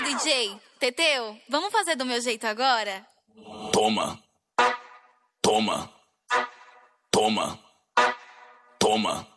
DJ, Teteu, vamos fazer do meu jeito agora? Toma, toma, toma, toma.